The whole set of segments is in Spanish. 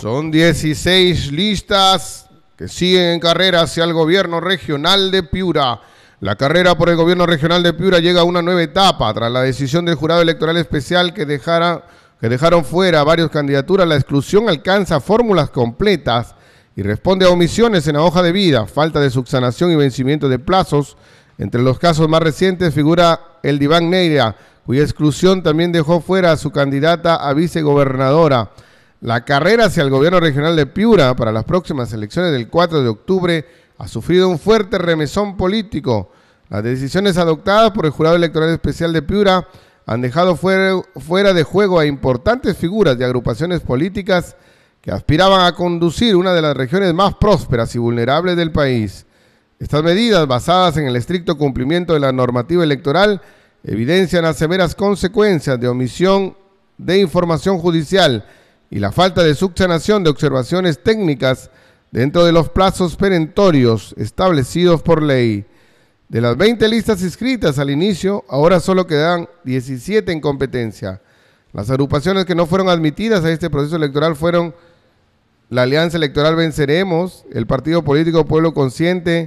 Son 16 listas que siguen en carrera hacia el gobierno regional de Piura. La carrera por el gobierno regional de Piura llega a una nueva etapa tras la decisión del jurado electoral especial que dejaron fuera varias candidaturas. La exclusión alcanza fórmulas completas y responde a omisiones en la hoja de vida, falta de subsanación y vencimiento de plazos. Entre los casos más recientes figura el de Iván Neira, cuya exclusión también dejó fuera a su candidata a vicegobernadora. La carrera hacia el gobierno regional de Piura para las próximas elecciones del 4 de octubre ha sufrido un fuerte remesón político. Las decisiones adoptadas por el jurado electoral especial de Piura han dejado fuera de juego a importantes figuras de agrupaciones políticas que aspiraban a conducir una de las regiones más prósperas y vulnerables del país. Estas medidas, basadas en el estricto cumplimiento de la normativa electoral, evidencian las severas consecuencias de omisión de información judicial y la falta de subsanación de observaciones técnicas dentro de los plazos perentorios establecidos por ley. De las 20 listas inscritas al inicio, ahora solo quedan 17 en competencia. Las agrupaciones que no fueron admitidas a este proceso electoral fueron la Alianza Electoral Venceremos, el Partido Político Pueblo Consciente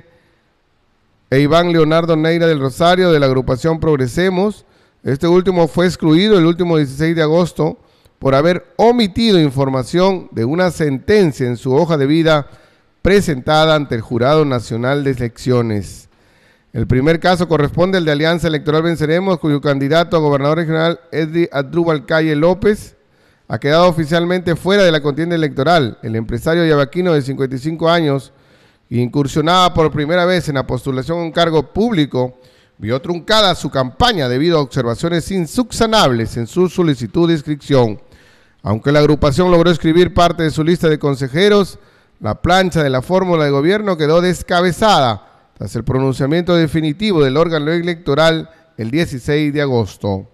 e Iván Leonardo Neira del Rosario de la agrupación Progresemos. Este último fue excluido el último 16 de agosto por haber omitido información de una sentencia en su hoja de vida presentada ante el Jurado Nacional de Elecciones. El primer caso corresponde al de Alianza Electoral Venceremos, cuyo candidato a gobernador regional, Eddy Adrúbal Calle López, ha quedado oficialmente fuera de la contienda electoral. El empresario yavaquino de 55 años, que incursionaba por primera vez en la postulación a un cargo público, vio truncada su campaña debido a observaciones insubsanables en su solicitud de inscripción. Aunque la agrupación logró escribir parte de su lista de consejeros, la plancha de la fórmula de gobierno quedó descabezada tras el pronunciamiento definitivo del órgano electoral el 16 de agosto.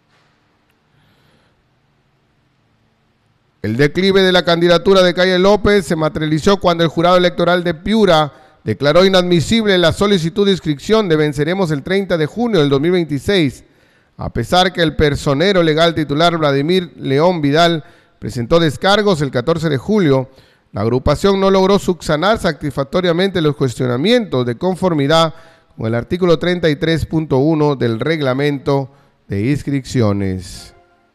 El declive de la candidatura de Calle López se materializó cuando el jurado electoral de Piura declaró inadmisible la solicitud de inscripción de Venceremos el 30 de junio del 2026, a pesar que el personero legal titular Vladimir León Vidal presentó descargos el 14 de julio. La agrupación no logró subsanar satisfactoriamente los cuestionamientos de conformidad con el artículo 33.1 del reglamento de inscripciones.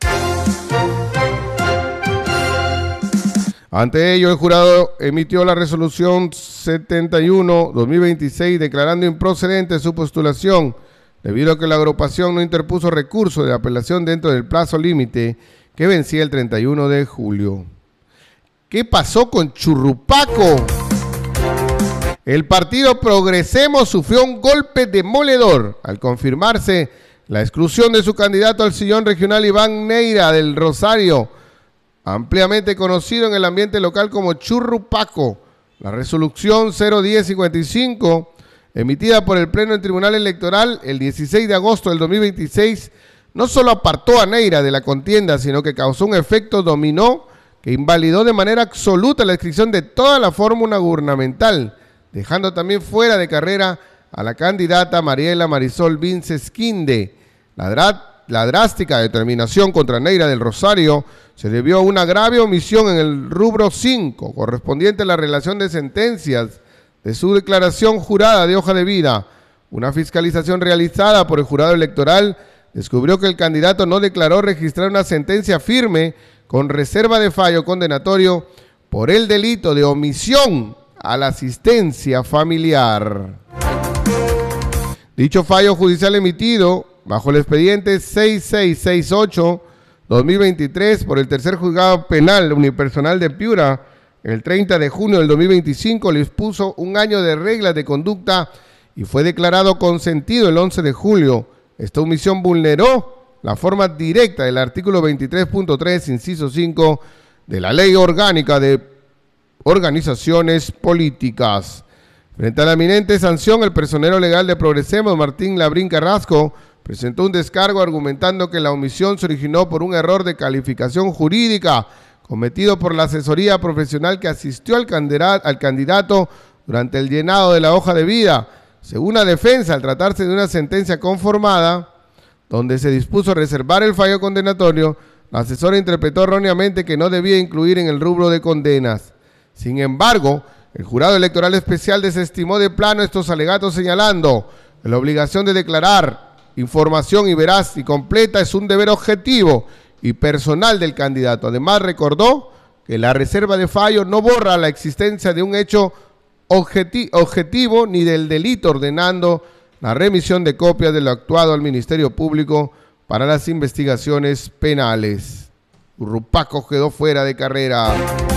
Ante ello, el jurado emitió la resolución 71-2026 declarando improcedente su postulación, debido a que la agrupación no interpuso recurso de apelación dentro del plazo límite que vencía el 31 de julio. ¿Qué pasó con Churrupaco? El partido Progresemos sufrió un golpe demoledor al confirmarse la exclusión de su candidato al sillón regional Iván Neira del Rosario, ampliamente conocido en el ambiente local como Churrupaco. La resolución 01055, emitida por el Pleno del Tribunal Electoral el 16 de agosto del 2026, no solo apartó a Neira de la contienda, sino que causó un efecto dominó que invalidó de manera absoluta la inscripción de toda la fórmula gubernamental, dejando también fuera de carrera a la candidata Mariela Marisol Vinces Quinde. La drástica determinación contra Neira del Rosario se debió a una grave omisión en el rubro 5, correspondiente a la relación de sentencias de su declaración jurada de hoja de vida. Una fiscalización realizada por el jurado electoral descubrió que el candidato no declaró registrar una sentencia firme con reserva de fallo condenatorio por el delito de omisión a la asistencia familiar. Dicho fallo judicial emitido bajo el expediente 6668-2023 por el tercer juzgado penal unipersonal de Piura, el 30 de junio del 2025, le impuso un año de reglas de conducta y fue declarado consentido el 11 de julio. Esta omisión vulneró la forma directa del artículo 23.3, inciso 5, de la Ley Orgánica de Organizaciones Políticas. Frente a la eminente sanción, el personero legal de Progresemos, Martín Labrín Carrasco, presentó un descargo argumentando que la omisión se originó por un error de calificación jurídica cometido por la asesoría profesional que asistió al candidato durante el llenado de la hoja de vida. Según la defensa, al tratarse de una sentencia conformada, donde se dispuso reservar el fallo condenatorio, La asesora interpretó erróneamente que no debía incluir en el rubro de condenas. Sin embargo, el jurado electoral especial desestimó de plano estos alegatos, señalando que la obligación de declarar información y veraz y completa es un deber objetivo y personal del candidato. Además, recordó que la reserva de fallo no borra la existencia de un hecho objetivo ni del delito, ordenando la remisión de copias de lo actuado al Ministerio Público para las investigaciones penales. Urrupaco quedó fuera de carrera.